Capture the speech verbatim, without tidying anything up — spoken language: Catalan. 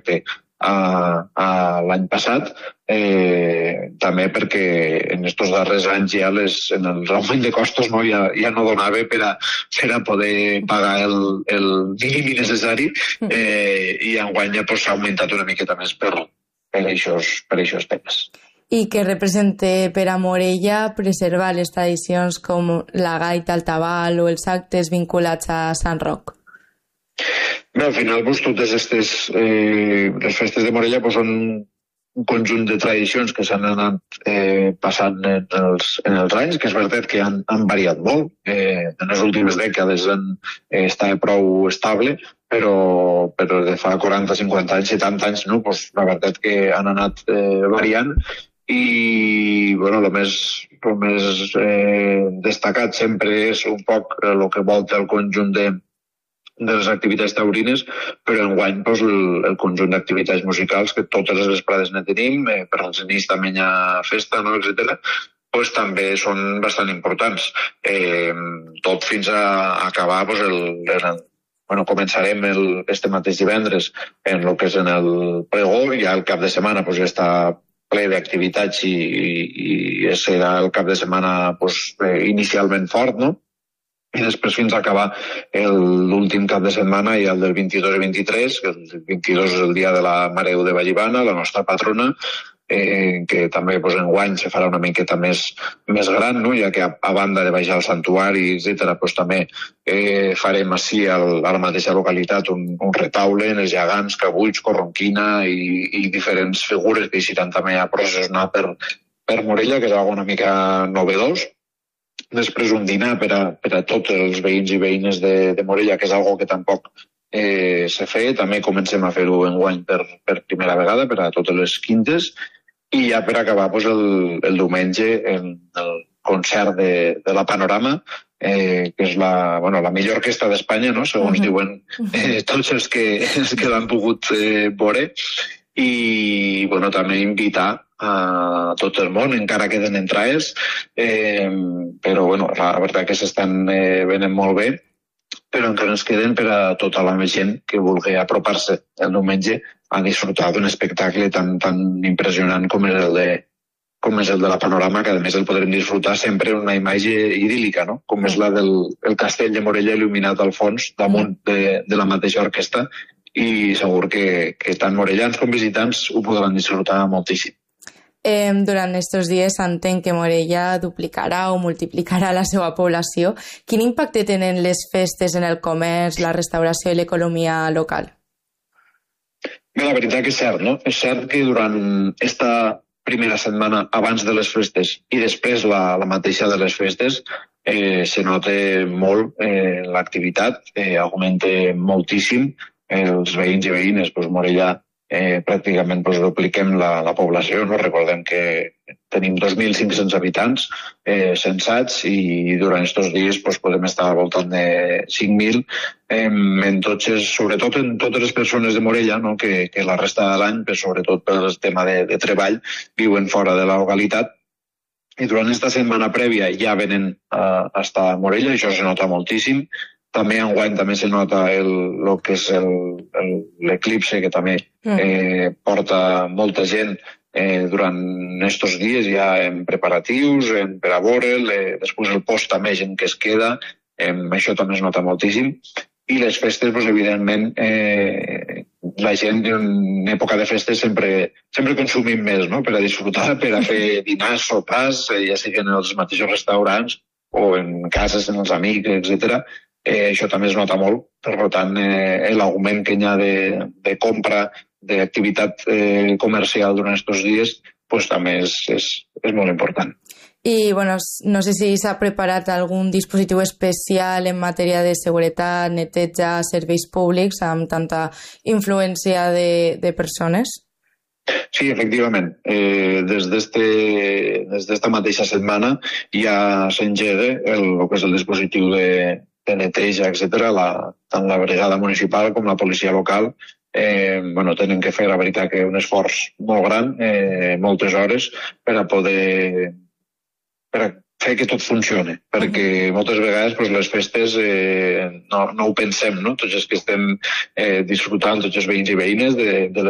respecte a, a l'any passat, eh, també perquè en aquests darrers anys ja les, en l'augment de costos no, ja, ja no donava per a, per a poder pagar el, el mínim necessari, eh, i enguany ja pues, s'ha augmentat una miqueta més per, per aquests temes. I què representa per a Morella preservar les tradicions com la gaita, el tabal o els actes vinculats a Sant Roc? Bé, al final, pues, totes aquestes eh, les festes de Morella pues, són un conjunt de tradicions que s'han anat eh, passant en els, en els anys, que és veritat que han, han variat molt. Eh, en les últimes dècades han, eh, està prou estable, però, però de fa quaranta, cinquanta anys, setanta anys, no? Pues, la veritat que han anat eh, variant. I bueno, el més, el més eh, destacat sempre és un poc el que volta el conjunt de, de les activitats taurines, però enguany pues, el, el conjunt d'activitats musicals que totes les vesprades ne tenim, eh, per als nits també hi ha festa, no, etcètera, pues, també són bastant importants. Eh, tot fins a acabar pues, el, el Bueno, començarem el, este mateix divendres en el que és en el pregó, i ja el cap de setmana pues, ja està ple d'activitats i, i, i serà el cap de setmana pues, eh, inicialment fort, no? I després fins a acabar l'últim cap de setmana i el del vint-i-dos i vint-i-tres, que el vint-i-dos és el dia de la Mare Déu de Vallibana, la nostra patrona, eh, que també pues, enguany se farà una miqueta més, més gran, no? Ja que a, a banda de baixar al santuari, etcètera, pues, també eh, farem així al, a la mateixa localitat un, un retaule en els gegants, cabuts, corronquina i, i diferents figures que eixiran també a processionar per, per Morella, que és una mica novedós. Després un dinar per a, per a tots els veïns i veïnes de, de Morella, que és algo que tampoc eh, se feia. També comencem a fer-ho enguany per, per primera vegada, per a totes les quintes. I ja per acabar pues, el, el diumenge en el concert de, de la Panorama, eh, que és la, bueno, la millor orquestra d'Espanya, no? Segons uh-huh. diuen eh, tots els que, els que l'han pogut eh, veure. I bueno, també invitar a tot el món, encara queden entrades, eh, però bueno, la veritat que s'estan eh, venent molt bé, però encara ens queden per a tota la gent que vulgui apropar-se el diumenge a disfrutar d'un espectacle tan, tan impressionant com és el de, com és el de la Panorama, que a més el podrem disfrutar sempre en una imatge idíl·lica, no? Com és la del el castell de Morella il·luminat al fons, damunt de, de la mateixa orquestra, i segur que, que tant morellans com visitants ho podran disfrutar moltíssim. Eh, durant aquests dies s'entén que Morella duplicarà o multiplicarà la seva població. Quin impacte tenen les festes en el comerç, la restauració i l'economia local? Bé, la veritat que és cert, no? És cert que durant esta primera setmana abans de les festes i després la, la mateixa de les festes eh, se nota molt eh, l'activitat, eh, augmenta moltíssim eh, els veïns i veïnes, doncs Morella Eh, pràcticament pues, dupliquem la, la població, no? Recordem que tenim dos mil cinc-cents habitants eh, censats i durant aquests dies pues, podem estar al voltant de cinc mil, eh, en tots, sobretot en totes les persones de Morella, no? que, que la resta de l'any, pues, sobretot pel tema de, de treball, viuen fora de la localitat. I durant aquesta setmana prèvia ja venen a, a estar a Morella, això se nota moltíssim. També enguany també se nota el, el que és l'eclipse, que també eh, porta molta gent eh, durant aquests dies ja en preparatius, en, per a veure'l, eh, després el post també gent que es queda, eh, això també es nota moltíssim. I les festes, doncs, evidentment, eh, la gent en època de festes sempre, sempre consumim més, no? Per a disfrutar, per a fer dinars, sopars, eh, ja siguin en els mateixos restaurants o en cases, en els amics, etcètera. Eh, això també es nota molt, per tant, eh, l'augment que hi ha de, de compra, d'activitat eh, comercial durant aquests dies, pues, també és, és, és molt important. I, bueno, no sé si s'ha preparat algun dispositiu especial en matèria de seguretat, neteja, serveis públics, amb tanta influència de, de persones? Sí, efectivament. Eh, des d'esta mateixa setmana ja s'engega el, el que és el dispositiu de de neteja, etcètera, la, tant la brigada municipal com la policia local eh, bueno, tenen que fer, la veritat, que un esforç molt gran, eh, moltes hores, per a poder per a fer que tot funcione, perquè moltes vegades pues, les festes eh, no, no ho pensem, no? Tots els que estem eh, disfrutant, tots els veïns i veïnes de, de